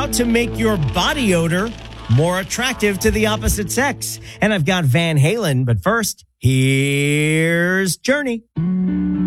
how to make your body odor more attractive to the opposite sex. And I've got Van Halen, but first, here's Journey.